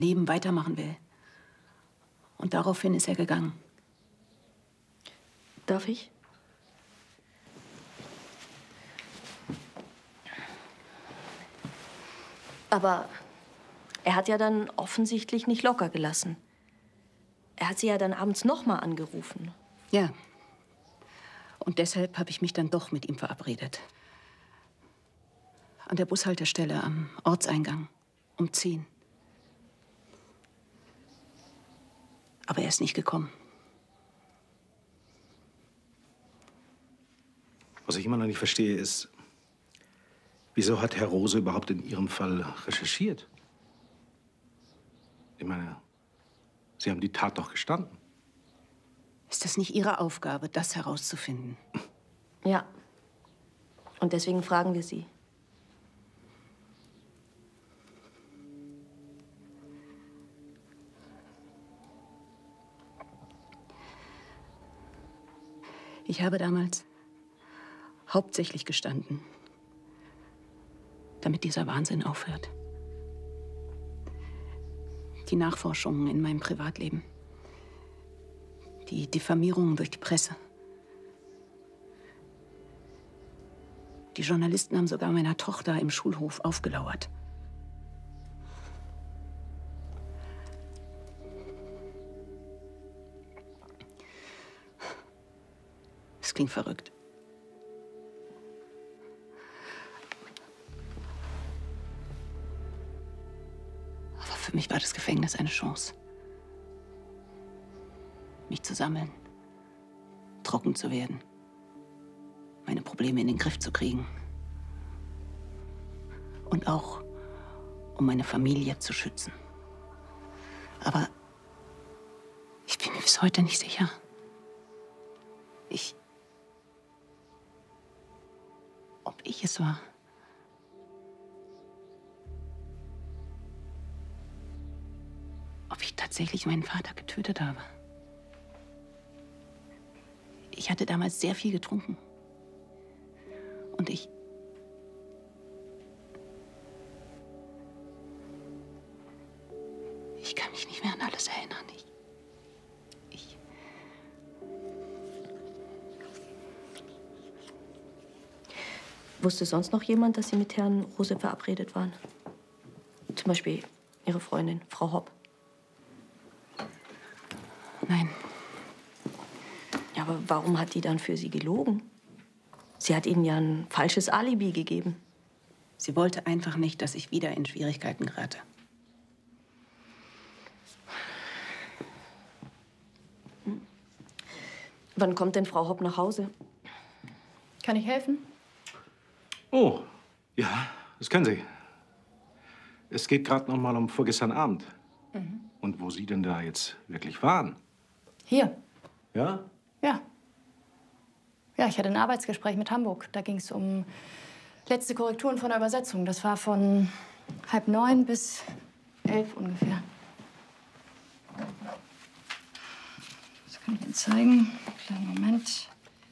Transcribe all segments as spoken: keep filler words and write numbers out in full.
Leben weitermachen will. Und daraufhin ist er gegangen. Darf ich? Aber er hat ja dann offensichtlich nicht locker gelassen. Er hat sie ja dann abends noch mal angerufen. Ja. Und deshalb habe ich mich dann doch mit ihm verabredet. An der Bushaltestelle am Ortseingang um zehn. Aber er ist nicht gekommen. Was ich immer noch nicht verstehe, ist, wieso hat Herr Rose überhaupt in Ihrem Fall recherchiert? Ich meine, Sie haben die Tat doch gestanden. Ist das nicht Ihre Aufgabe, das herauszufinden? Ja. Und deswegen fragen wir Sie. Ich habe damals hauptsächlich gestanden, damit dieser Wahnsinn aufhört. Die Nachforschungen in meinem Privatleben, die Diffamierungen durch die Presse. Die Journalisten haben sogar meiner Tochter im Schulhof aufgelauert. Es klingt verrückt. Aber für mich war das Gefängnis eine Chance. Mich zu sammeln, trocken zu werden, meine Probleme in den Griff zu kriegen. Und auch, um meine Familie zu schützen. Aber ich bin mir bis heute nicht sicher. Ich... Ob ich es war. Ob ich tatsächlich meinen Vater getötet habe. Ich hatte damals sehr viel getrunken. Und ich... Ich kann mich nicht mehr an alles erinnern. Ich... Ich... Wusste sonst noch jemand, dass Sie mit Herrn Rose verabredet waren? Zum Beispiel Ihre Freundin, Frau Hopp. Nein. Ja, aber warum hat die dann für Sie gelogen? Sie hat Ihnen ja ein falsches Alibi gegeben. Sie wollte einfach nicht, dass ich wieder in Schwierigkeiten gerate. Wann kommt denn Frau Hopp nach Hause? Kann ich helfen? Oh, ja, das können Sie. Es geht gerade noch mal um vorgestern Abend. Mhm. Und wo Sie denn da jetzt wirklich waren? Hier. Ja? Ja. Ja, ich hatte ein Arbeitsgespräch mit Hamburg. Da ging es um letzte Korrekturen von der Übersetzung. Das war von halb neun bis elf ungefähr. Das kann ich Ihnen zeigen. Kleinen Moment.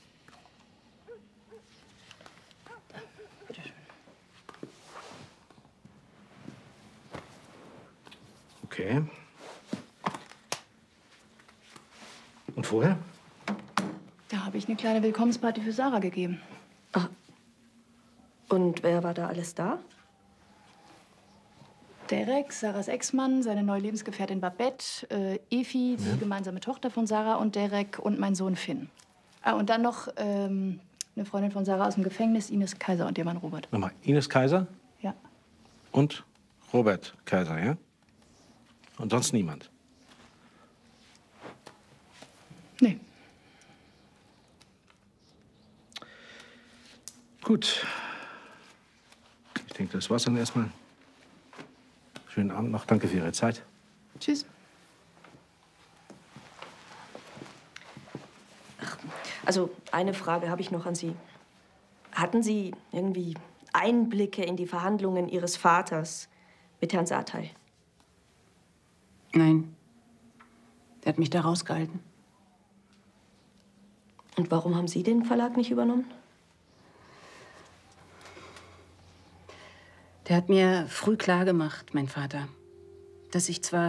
Bitte schön. Okay. Und vorher? Da habe ich eine kleine Willkommensparty für Sarah gegeben. Ah. Und wer war da alles da? Derek, Sarahs Ex-Mann, seine neue Lebensgefährtin Babette, äh, Efi, die ja. gemeinsame Tochter von Sarah und Derek und mein Sohn Finn. Ah, und dann noch ähm, eine Freundin von Sarah aus dem Gefängnis, Ines Kaiser und ihr Mann Robert. Nochmal, Ines Kaiser? Ja. Und Robert Kaiser, ja? Und sonst niemand? Nee. Gut. Ich denke, das war's dann erstmal. Schönen Abend noch. Danke für Ihre Zeit. Tschüss. Ach, also, eine Frage habe ich noch an Sie. Hatten Sie irgendwie Einblicke in die Verhandlungen Ihres Vaters mit Herrn Sartay? Nein. Der hat mich da rausgehalten. Und warum haben Sie den Verlag nicht übernommen? Der hat mir früh klargemacht, mein Vater, dass ich zwar